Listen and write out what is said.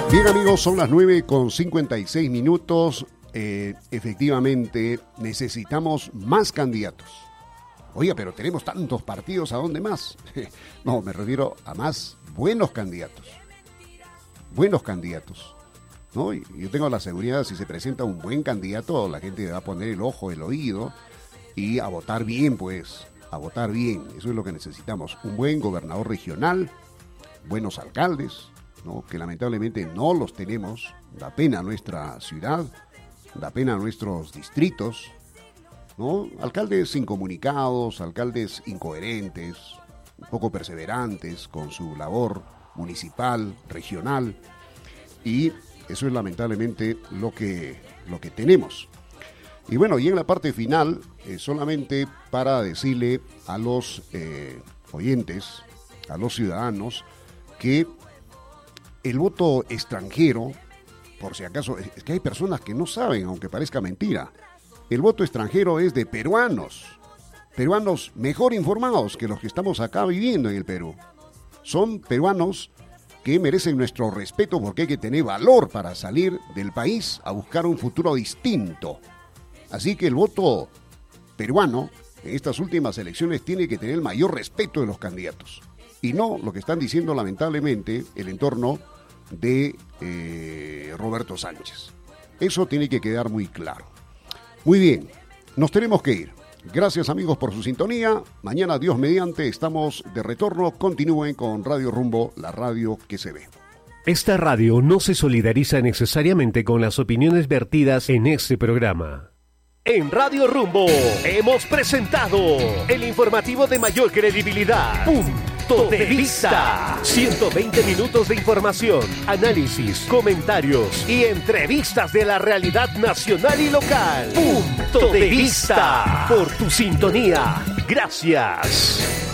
Bien, amigos, son las 9:56. Efectivamente, necesitamos más candidatos. Oiga, pero tenemos tantos partidos, ¿a dónde más? No, me refiero a más buenos candidatos. Buenos candidatos, ¿no? Y yo tengo la seguridad, si se presenta un buen candidato, la gente va a poner el ojo, el oído y a votar bien, pues. A votar bien, eso es lo que necesitamos. Un buen gobernador regional, buenos alcaldes, ¿no? Que lamentablemente no los tenemos. Da pena a nuestra ciudad, da pena a nuestros distritos, ¿no? Alcaldes incomunicados, alcaldes incoherentes, poco perseverantes con su labor municipal, regional, y eso es lamentablemente lo que tenemos. Y bueno, y en la parte final, solamente para decirle a los oyentes, a los ciudadanos, que el voto extranjero, por si acaso, es que hay personas que no saben, aunque parezca mentira, el voto extranjero es de peruanos mejor informados que los que estamos acá viviendo en el Perú. Son peruanos que merecen nuestro respeto porque hay que tener valor para salir del país a buscar un futuro distinto. Así que el voto peruano en estas últimas elecciones tiene que tener el mayor respeto de los candidatos. Y no lo que están diciendo lamentablemente el entorno de Roberto Sánchez. Eso tiene que quedar muy claro. Muy bien, nos tenemos que ir. Gracias, amigos, por su sintonía. Mañana, Dios mediante, estamos de retorno. Continúen con Radio Rumbo, la radio que se ve. Esta radio no se solidariza necesariamente con las opiniones vertidas en este programa. En Radio Rumbo hemos presentado el informativo de mayor credibilidad. Punto de vista. 120 minutos de información, análisis, comentarios y entrevistas de la realidad nacional y local. Punto de vista. Por tu sintonía. Gracias.